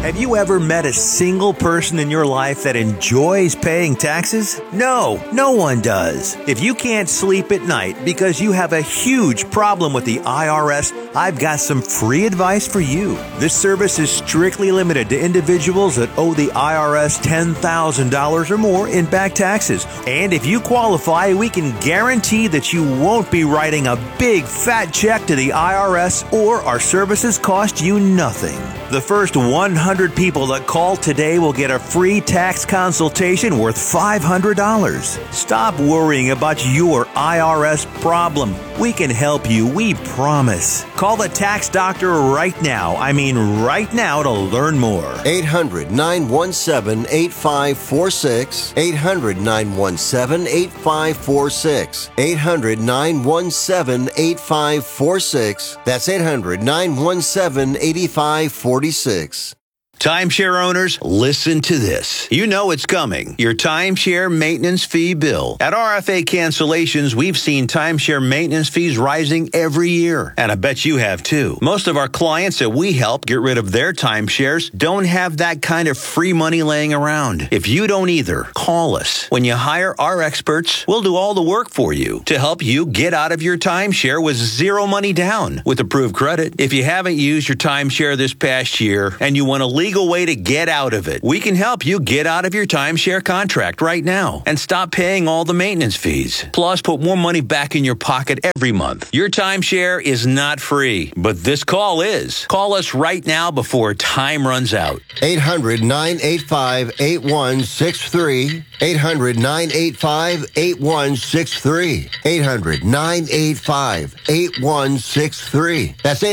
Have you ever met a single person in your life that enjoys paying taxes? No, no one does. If you can't sleep at night because you have a huge problem with the IRS, I've got some free advice for you. This service is strictly limited to individuals that owe the IRS $10,000 or more in back taxes. And if you qualify, we can guarantee that you won't be writing a big fat check to the IRS, or our services cost you nothing. The first 100 people that call today will get a free tax consultation worth $500. Stop worrying about your IRS problem. We can help you, we promise. Call the tax doctor right now. I mean right now to learn more. 800-917-8546. 800-917-8546. 800-917-8546. That's 800-917-8546. Timeshare owners, listen to this. You know it's coming. Your timeshare maintenance fee bill. At RFA Cancellations, we've seen timeshare maintenance fees rising every year. And I bet you have too. Most of our clients that we help get rid of their timeshares don't have that kind of free money laying around. If you don't either, call us. When you hire our experts, we'll do all the work for you to help you get out of your timeshare with zero money down with approved credit. If you haven't used your timeshare this past year and you want a legal way to get out of it, we can help you get out of your timeshare contract right now and stop paying all the maintenance fees. Plus, put more money back in your pocket every month. Your timeshare is not free, but this call is. Call us right now before time runs out. 800-985-8163. 800-985-8163. 800-985-8163. That's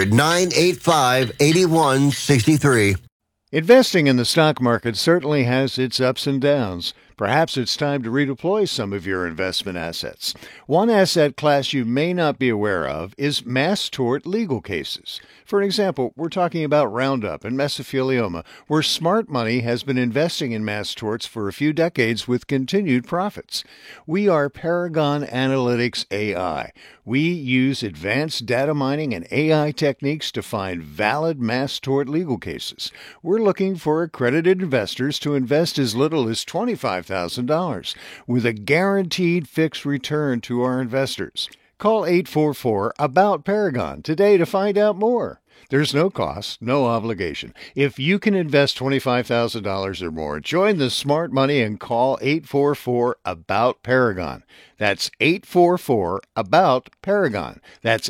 800-985-8163. Investing in the stock market certainly has its ups and downs. Perhaps it's time to redeploy some of your investment assets. One asset class you may not be aware of is mass tort legal cases. For example, we're talking about Roundup and mesothelioma, where smart money has been investing in mass torts for a few decades with continued profits. We are Paragon Analytics AI. We use advanced data mining and AI techniques to find valid mass tort legal cases. We're looking for accredited investors to invest as little as $25,000 with a guaranteed fixed return to our investors. Call 844-ABOUT-PARAGON today to find out more. There's no cost, no obligation. If you can invest $25,000 or more, join the smart money and call 844-ABOUT-PARAGON. That's 844-ABOUT-PARAGON. That's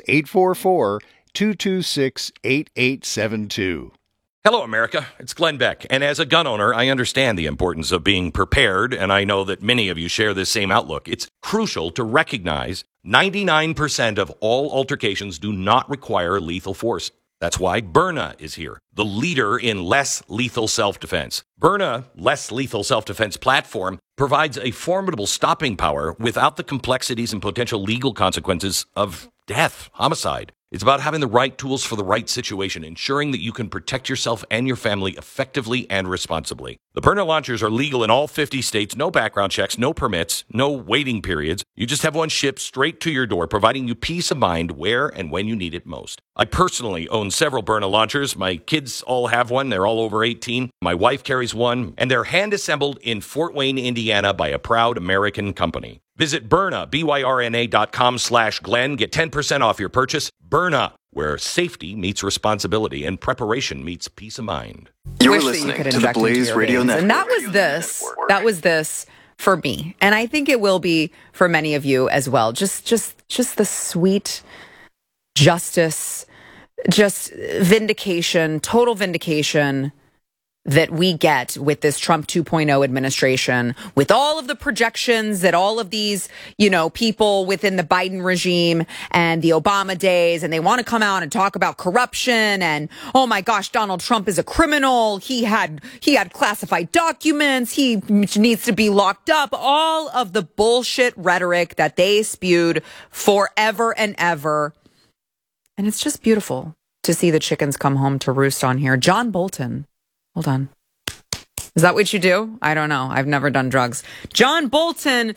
844-226-8872. Hello, America. It's Glenn Beck. And as a gun owner, I understand the importance of being prepared, and I know that many of you share this same outlook. It's crucial to recognize 99% of all altercations do not require lethal force. That's why Byrna is here, the leader in less lethal self-defense. Byrna, less lethal self-defense platform, provides a formidable stopping power without the complexities and potential legal consequences of death, homicide. It's about having the right tools for the right situation, ensuring that you can protect yourself and your family effectively and responsibly. The Byrna launchers are legal in all 50 states, no background checks, no permits, no waiting periods. You just have one shipped straight to your door, providing you peace of mind where and when you need it most. I personally own several Byrna launchers. My kids all have one. They're all over 18. My wife carries one, and they're hand-assembled in Fort Wayne, Indiana by a proud American company. Visit Byrna, BYRNA.com/Glenn. Get 10% off your purchase. Byrna, where safety meets responsibility and preparation meets peace of mind. You're listening to the Blaze Radio Network. And that was this for me. And I think it will be for many of you as well. Just the sweet justice, just vindication, total vindication that we get with this Trump 2.0 administration, with all of the projections that all of these, people within the Biden regime and the Obama days, and they want to come out and talk about corruption and, oh my gosh, Donald Trump is a criminal. He had classified documents. He needs to be locked up. All of the bullshit rhetoric that they spewed forever and ever. And it's just beautiful to see the chickens come home to roost on here. John Bolton. Hold on. Is that what you do? I don't know. I've never done drugs. John Bolton,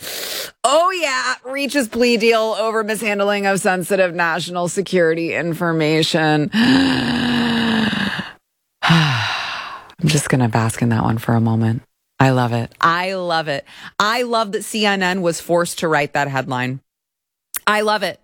reaches plea deal over mishandling of sensitive national security information. just going to bask in that one for a moment. I love it. I love it. I love that CNN was forced to write that headline. I love it.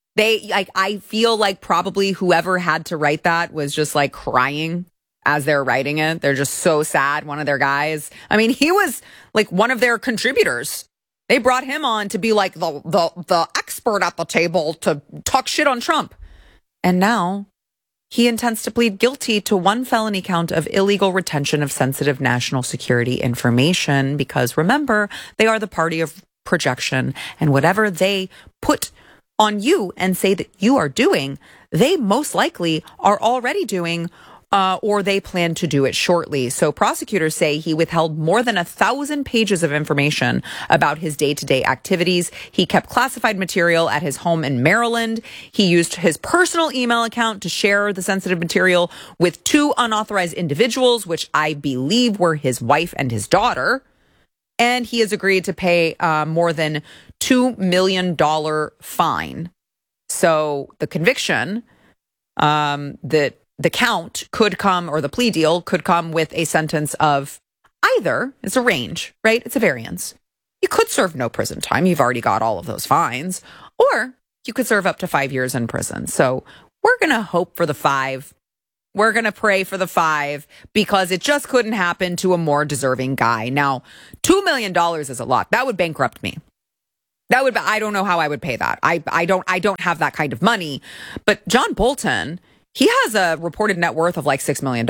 I feel like probably whoever had to write that was just like crying as they're writing it. They're just so sad. One of their guys, I mean, he was like one of their contributors. They brought him on to be like the expert at the table to talk shit on Trump. And now he intends to plead guilty to one felony count of illegal retention of sensitive national security information because, remember, they are the party of projection, and whatever they put on you and say that you are doing, they most likely are already doing, or they plan to do it shortly. So prosecutors say he withheld more than 1,000 pages of information about his day-to-day activities. He kept classified material at his home in Maryland. He used his personal email account to share the sensitive material with 2 unauthorized individuals, which I believe were his wife and his daughter. And he has agreed to pay more than $2 million fine. So the conviction that the count could come, or the plea deal could come with a sentence of either, it's a range, right? It's a variance. You could serve no prison time. You've already got all of those fines. Or you could serve up to 5 years in prison. So we're going to hope for the 5. We're going to pray for the 5 because it just couldn't happen to a more deserving guy. Now, $2 million is a lot. That would bankrupt me. I don't know how I would pay that. I don't have that kind of money. But John Bolton, he has a reported net worth of like $6 million.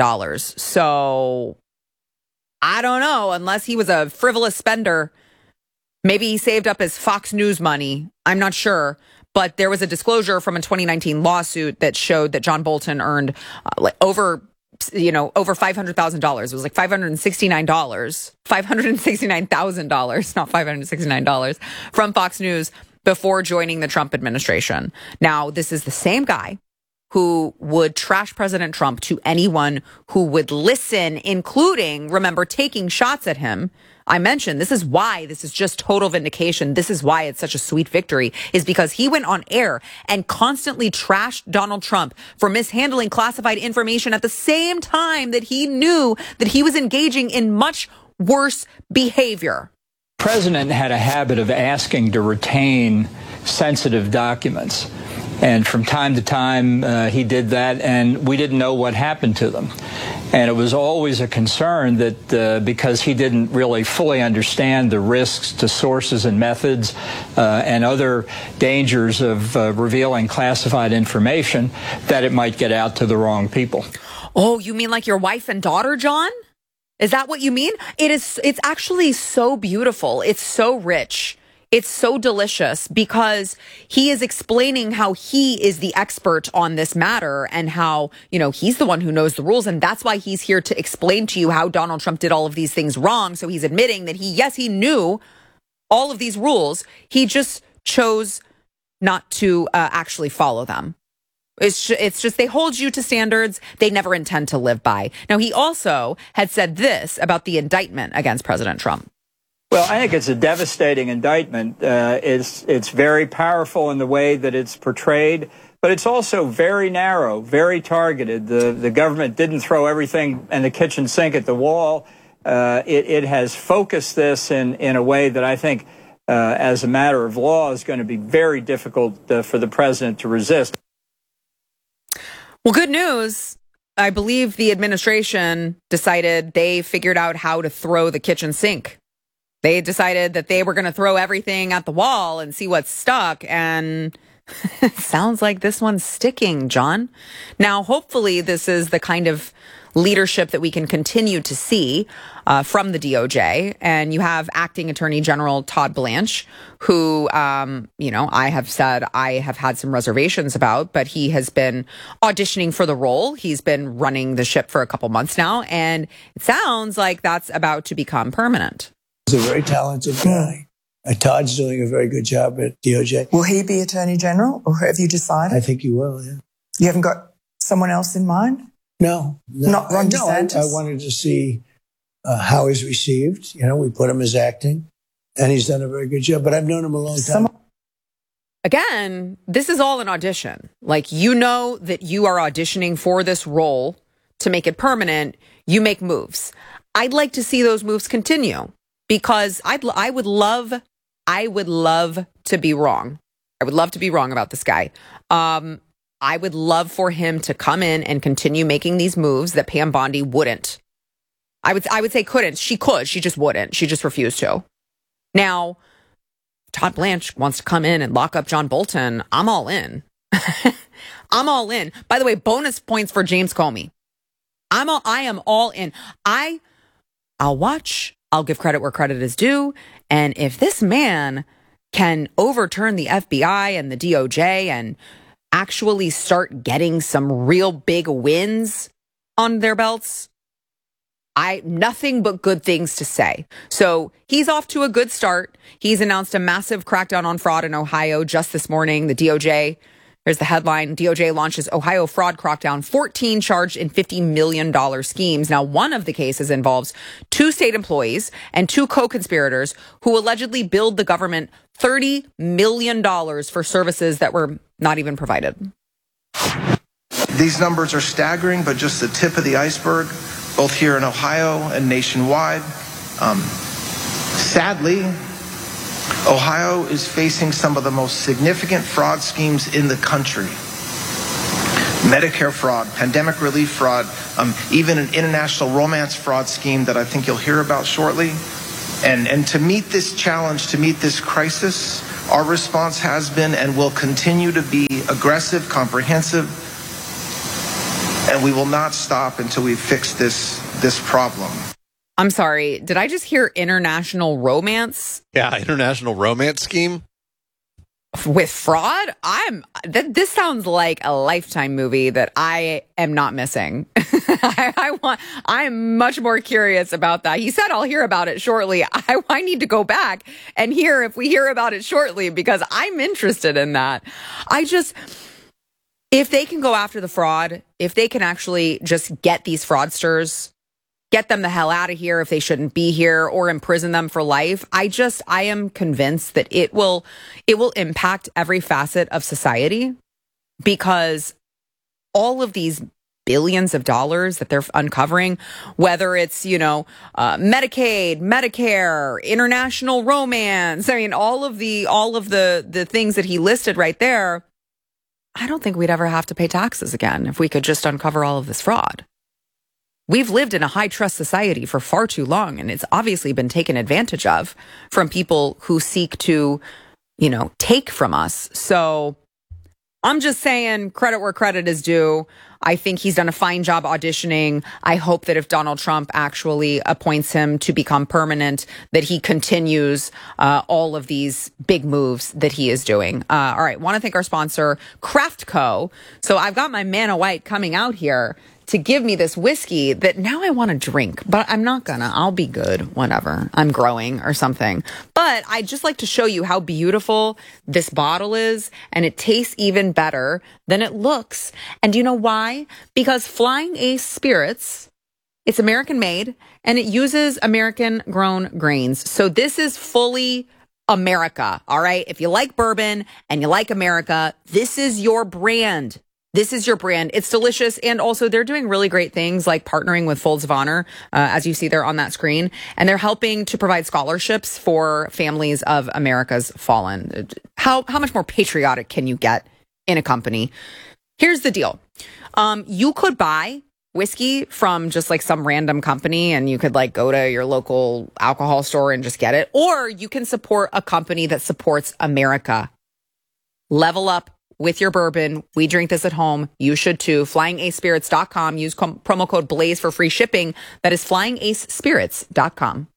So I don't know, unless he was a frivolous spender. Maybe he saved up his Fox News money. I'm not sure. But there was a disclosure from a 2019 lawsuit that showed that John Bolton earned over $500,000. It was like $569,000, not $569 from Fox News before joining the Trump administration. Now, this is the same guy who would trash President Trump to anyone who would listen, including, remember, taking shots at him. I mentioned this is why this is just total vindication. This is why it's such a sweet victory, is because he went on air and constantly trashed Donald Trump for mishandling classified information at the same time that he knew that he was engaging in much worse behavior. The president had a habit of asking to retain sensitive documents. And from time to time, he did that, and we didn't know what happened to them. And it was always a concern that because he didn't really fully understand the risks to sources and methods and other dangers of revealing classified information, that it might get out to the wrong people. Oh, you mean like your wife and daughter, John? Is that what you mean? It's actually so beautiful. It's so rich. It's so delicious because he is explaining how he is the expert on this matter and how, he's the one who knows the rules. And that's why he's here to explain to you how Donald Trump did all of these things wrong. So he's admitting that he knew all of these rules. He just chose not to actually follow them. It's just they hold you to standards they never intend to live by. Now, he also had said this about the indictment against President Trump. Well, I think it's a devastating indictment. It's very powerful in the way that it's portrayed, but it's also very narrow, very targeted. The government didn't throw everything in the kitchen sink at the wall. It has focused this in a way that I think, as a matter of law, is going to be very difficult for the president to resist. Well, good news. I believe the administration decided they figured out how to throw the kitchen sink. They decided that they were going to throw everything at the wall and see what's stuck. And it sounds like this one's sticking, John. Now, hopefully this is the kind of leadership that we can continue to see from the DOJ. And you have Acting Attorney General Todd Blanche, who, I have said I have had some reservations about, but he has been auditioning for the role. He's been running the ship for a couple months now. And it sounds like that's about to become permanent. He's a very talented guy. Todd's doing a very good job at DOJ. Will he be Attorney General, or have you decided? I think he will, yeah. You haven't got someone else in mind? No. Not Ron DeSantis? I wanted to see how he's received. We put him as acting, and he's done a very good job. But I've known him a long time. Again, this is all an audition. Like, that you are auditioning for this role to make it permanent, you make moves. I'd like to see those moves continue because I would love to be wrong. I would love to be wrong about this guy. I would love for him to come in and continue making these moves that Pam Bondi wouldn't. I would say couldn't. She could. She just wouldn't. She just refused to. Now, Todd Blanche wants to come in and lock up John Bolton. I'm all in. I'm all in. By the way, bonus points for James Comey. I am all in. I'll watch. I'll give credit where credit is due. And if this man can overturn the FBI and the DOJ and actually start getting some real big wins on their belts, nothing but good things to say. So he's off to a good start. He's announced a massive crackdown on fraud in Ohio just this morning. The DOJ, here's the headline, DOJ launches Ohio fraud crackdown, 14 charged in $50 million schemes. Now, one of the cases involves 2 state employees and 2 co-conspirators who allegedly billed the government $30 million for services that were not even provided. These numbers are staggering, but just the tip of the iceberg, both here in Ohio and nationwide. Sadly, Ohio is facing some of the most significant fraud schemes in the country. Medicare fraud, pandemic relief fraud, even an international romance fraud scheme that I think you'll hear about shortly. And to meet this challenge, to meet this crisis, our response has been and will continue to be aggressive, comprehensive, and we will not stop until we fix this problem. I'm sorry, did I just hear international romance? Yeah, international romance scheme. With fraud? This sounds like a Lifetime movie that I am not missing. I'm much more curious about that. He said I'll hear about it shortly. I need to go back and hear if we hear about it shortly because I'm interested in that. If they can go after the fraud, if they can actually just get these fraudsters, get them the hell out of here if they shouldn't be here or imprison them for life. I am convinced that it will impact every facet of society because all of these billions of dollars that they're uncovering, whether it's, Medicaid, Medicare, international romance, all of the things that he listed right there, I don't think we'd ever have to pay taxes again if we could just uncover all of this fraud. We've lived in a high trust society for far too long, and it's obviously been taken advantage of from people who seek to, take from us. So I'm just saying credit where credit is due. I think he's done a fine job auditioning. I hope that if Donald Trump actually appoints him to become permanent, that he continues all of these big moves that he is doing. All right. Want to thank our sponsor, Craft Co. So I've got my Manna White coming out here to give me this whiskey that now I want to drink, but I'm not gonna. I'll be good, whatever. I'm growing or something. But I'd just like to show you how beautiful this bottle is, and it tastes even better than it looks. And do you know why? Because Flying Ace Spirits, it's American made, and it uses American grown grains. So this is fully America, all right? If you like bourbon and you like America, this is your brand. This is your brand. It's delicious. And also they're doing really great things like partnering with Folds of Honor, as you see there on that screen. And they're helping to provide scholarships for families of America's fallen. How much more patriotic can you get in a company? Here's the deal. You could buy whiskey from just like some random company and you could like go to your local alcohol store and just get it. Or you can support a company that supports America. Level up with your bourbon. We drink this at home. You should too. FlyingAceSpirits.com. Use promo code BLAZE for free shipping. That is FlyingAceSpirits.com.